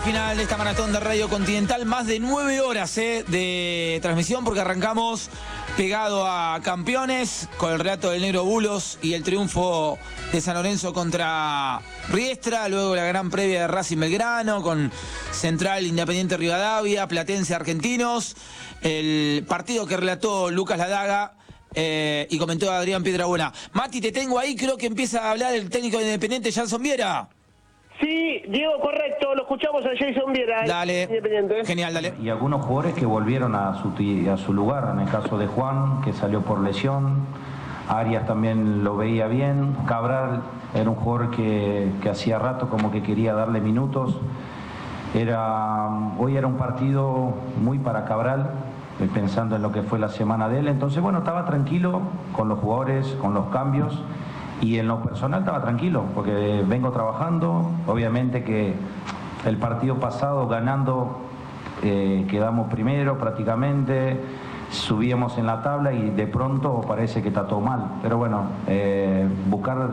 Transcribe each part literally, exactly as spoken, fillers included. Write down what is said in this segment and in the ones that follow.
Final de esta maratón de Radio Continental, más de nueve horas eh, de transmisión porque arrancamos pegado a Campeones con el relato del Negro Bulos y el triunfo de San Lorenzo contra Riestra, luego la gran previa de Racing Belgrano con Central Independiente Rivadavia, Platense Argentinos, el partido que relató Lucas Ladaga eh, y comentó Adrián Piedrabuena. Mati, te tengo ahí, creo que empieza a hablar el técnico de Independiente, Jason Viera. Sí, Diego, correcto, lo escuchamos a Jason Viera. Dale, Independiente. Genial, dale. Y algunos jugadores que volvieron a su, a su lugar, en el caso de Juan, que salió por lesión, Arias también lo veía bien, Cabral era un jugador que, que hacía rato como que quería darle minutos. Era, hoy era un partido muy para Cabral, pensando en lo que fue la semana de él, entonces bueno, estaba tranquilo con los jugadores, con los cambios. Y en lo personal estaba tranquilo, porque vengo trabajando. Obviamente que el partido pasado ganando eh, quedamos primero prácticamente, subíamos en la tabla y de pronto parece que está todo mal. Pero bueno, eh, buscar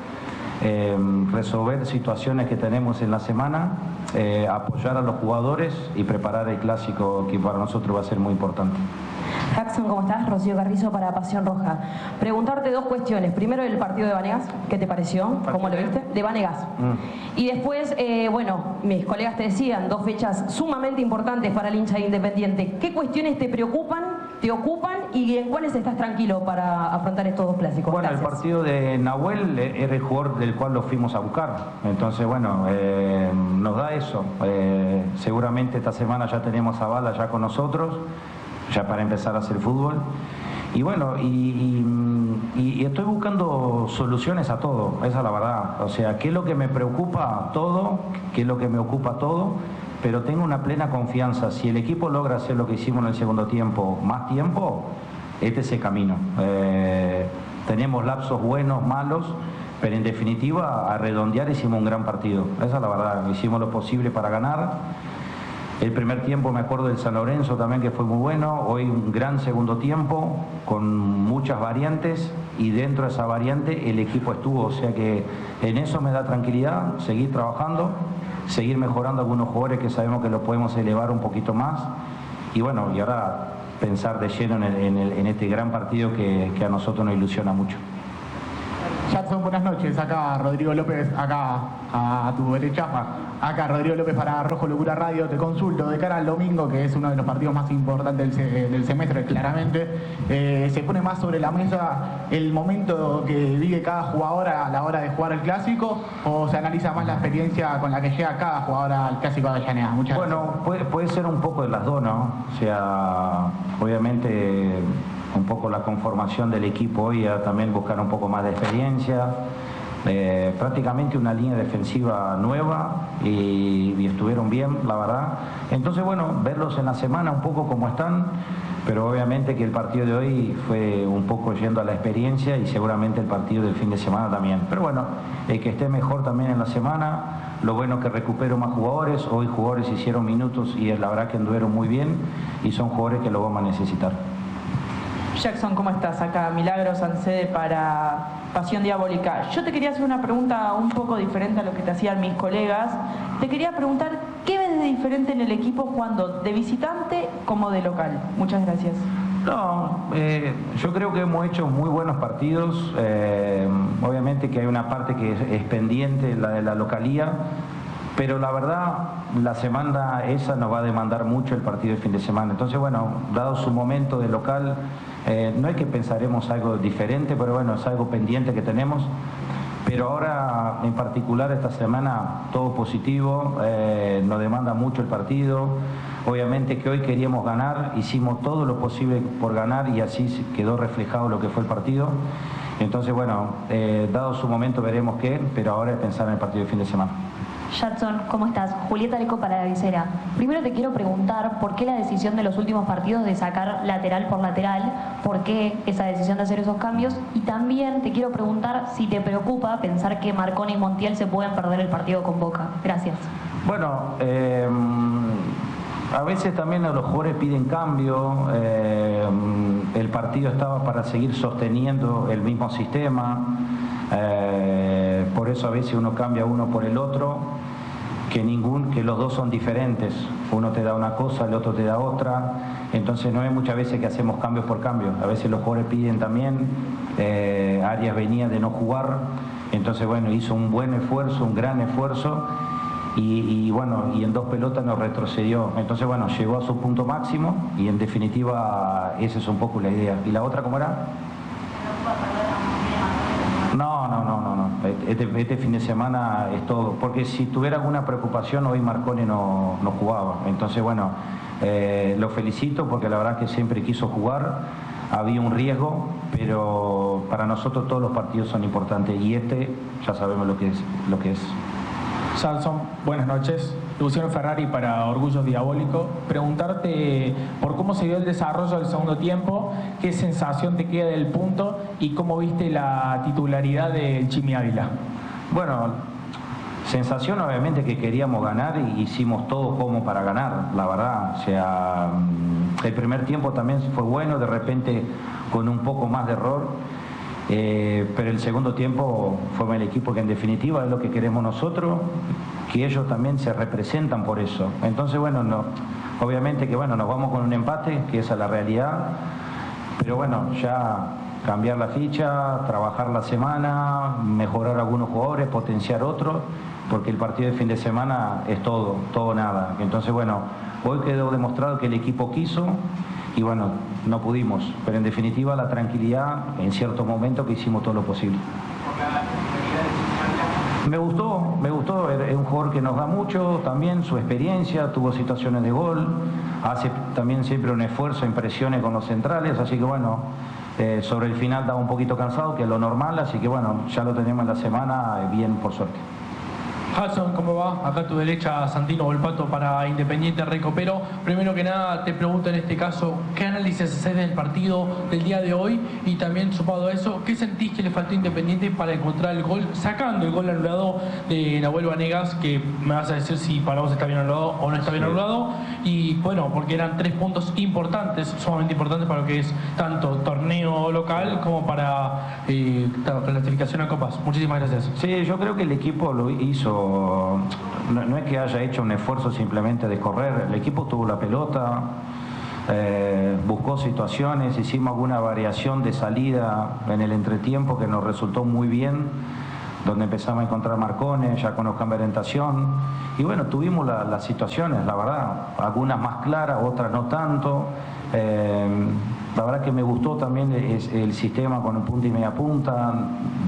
eh, resolver situaciones que tenemos en la semana, eh, apoyar a los jugadores y preparar el clásico que para nosotros va a ser muy importante. Jackson, ¿cómo estás? Rocío Carrizo para Pasión Roja. Preguntarte dos cuestiones. Primero, el partido de Vanegas, ¿qué te pareció? ¿Cómo lo viste? De Vanegas. Mm. Y después, eh, bueno, mis colegas te decían, dos fechas sumamente importantes para el hincha de Independiente. ¿Qué cuestiones te preocupan, te ocupan y en cuáles estás tranquilo para afrontar estos dos clásicos? Bueno, Gracias. El partido de Nahuel era el jugador del cual lo fuimos a buscar. Entonces, bueno, eh, nos da eso. Eh, seguramente esta semana ya tenemos a Bala ya con nosotros, ya para empezar a hacer fútbol. Y bueno, y, y, y estoy buscando soluciones a todo, esa es la verdad. O sea, ¿qué es lo que me preocupa? Todo, ¿qué es lo que me ocupa? Todo, pero tengo una plena confianza. Si el equipo logra hacer lo que hicimos en el segundo tiempo, más tiempo, este es el camino. Eh, tenemos lapsos buenos, malos, pero en definitiva, a redondear hicimos un gran partido. Esa es la verdad, hicimos lo posible para ganar. El primer tiempo me acuerdo del San Lorenzo también, que fue muy bueno. Hoy un gran segundo tiempo con muchas variantes y dentro de esa variante el equipo estuvo. O sea que en eso me da tranquilidad, seguir trabajando, seguir mejorando algunos jugadores que sabemos que los podemos elevar un poquito más. Y bueno, y ahora pensar de lleno en, el, en, el, en este gran partido que, que a nosotros nos ilusiona mucho. Jackson, buenas noches. Acá Rodrigo López, acá a tu derecha. Acá Rodrigo López para Rojo Locura Radio. Te consulto, de cara al domingo, que es uno de los partidos más importantes del, del semestre, claramente, eh, se pone más sobre la mesa el momento que vive cada jugador a la hora de jugar el clásico, o se analiza más la experiencia con la que llega cada jugador al clásico de Avellaneda. Muchas gracias. Bueno, puede, puede ser un poco de las dos, ¿no? O sea, obviamente un poco la conformación del equipo hoy, a también buscar un poco más de experiencia, eh, prácticamente una línea defensiva nueva y, y estuvieron bien, la verdad. Entonces, bueno, verlos en la semana un poco como están, pero obviamente que el partido de hoy fue un poco yendo a la experiencia y seguramente el partido del fin de semana también. Pero bueno, el que esté mejor también en la semana, lo bueno que recupero más jugadores, hoy jugadores hicieron minutos y la verdad que anduvieron muy bien y son jugadores que lo vamos a necesitar. Jackson, ¿cómo estás? Acá Milagros Ancede para Pasión Diabólica. Yo te quería hacer una pregunta un poco diferente a lo que te hacían mis colegas. Te quería preguntar, ¿qué ves de diferente en el equipo jugando de visitante como de local? Muchas gracias. No, eh, yo creo que hemos hecho muy buenos partidos. Eh, obviamente que hay una parte que es, es pendiente, la de la localía. Pero la verdad, la semana esa nos va a demandar mucho el partido del fin de semana. Entonces, bueno, dado su momento de local, eh, no es que pensaremos algo diferente, pero bueno, es algo pendiente que tenemos. Pero ahora, en particular, esta semana, todo positivo, eh, nos demanda mucho el partido. Obviamente que hoy queríamos ganar, hicimos todo lo posible por ganar y así quedó reflejado lo que fue el partido. Entonces, bueno, eh, dado su momento veremos qué, pero ahora es pensar en el partido del fin de semana. Jackson, ¿cómo estás? Julieta Leco para la visera. Primero te quiero preguntar por qué la decisión de los últimos partidos de sacar lateral por lateral, por qué esa decisión de hacer esos cambios, y también te quiero preguntar si te preocupa pensar que Marconi y Montiel se pueden perder el partido con Boca. Gracias. Bueno, eh, a veces también los jugadores piden cambio, eh, el partido estaba para seguir sosteniendo el mismo sistema, eh, por eso a veces uno cambia uno por el otro. que ningún, que los dos son diferentes. Uno te da una cosa, el otro te da otra. Entonces no es muchas veces que hacemos cambios por cambio. A veces los jugadores piden también. Eh, Arias venía de no jugar. Entonces bueno, hizo un buen esfuerzo, un gran esfuerzo. Y, y bueno, y en dos pelotas nos retrocedió. Entonces bueno, llegó a su punto máximo y en definitiva esa es un poco la idea. ¿Y la otra cómo era? No, no, no, no, no. Este, este fin de semana es todo. Porque si tuviera alguna preocupación, hoy Marconi no, no jugaba. Entonces, bueno, eh, lo felicito porque la verdad que siempre quiso jugar. Había un riesgo, pero para nosotros todos los partidos son importantes. Y este ya sabemos lo que es. Lo que es. Jackson, buenas noches. Luciano Ferrari para Orgullo Diabólico. Preguntarte por cómo se dio el desarrollo del segundo tiempo, qué sensación te queda del punto y cómo viste la titularidad del Chimi Ávila. Bueno, sensación obviamente que queríamos ganar y hicimos todo como para ganar, la verdad. O sea, el primer tiempo también fue bueno, de repente con un poco más de error. Eh, pero el segundo tiempo fue el equipo que en definitiva es lo que queremos nosotros, que ellos también se representan por eso. Entonces bueno, no, obviamente que bueno, nos vamos con un empate, que esa es la realidad, pero bueno, ya cambiar la ficha, trabajar la semana, mejorar algunos jugadores, potenciar otros, porque el partido de fin de semana es todo, todo o nada. Entonces bueno, hoy quedó demostrado que el equipo quiso y bueno, no pudimos, pero en definitiva la tranquilidad en ciertos momentos que hicimos todo lo posible. Me gustó, me gustó, es un jugador que nos da mucho también, su experiencia, tuvo situaciones de gol, hace también siempre un esfuerzo, impresiones con los centrales, así que bueno, eh, sobre el final estaba un poquito cansado, que es lo normal, así que bueno, ya lo tenemos en la semana, bien por suerte. Hudson, ¿cómo va? Acá a tu derecha, Santino Volpato para Independiente Recopero. Primero que nada, te pregunto en este caso, ¿qué análisis haces del partido del día de hoy? Y también, sumado a eso, ¿qué sentís que le faltó a Independiente para encontrar el gol, sacando el gol anulado de Nahuel Vanegas, que me vas a decir si para vos está bien anulado o no está bien anulado? Y bueno, porque eran tres puntos importantes, sumamente importantes para lo que es tanto torneo local como para eh, la clasificación a Copas. Muchísimas gracias. Sí, yo creo que el equipo lo hizo. No, no es que haya hecho un esfuerzo simplemente de correr, el equipo tuvo la pelota, eh, buscó situaciones, hicimos alguna variación de salida en el entretiempo que nos resultó muy bien, donde empezamos a encontrar marcones, ya con los cambios de orientación, y bueno, tuvimos la, las situaciones, la verdad, algunas más claras, otras no tanto. Eh, la verdad que me gustó también el, el sistema con el punta y media punta.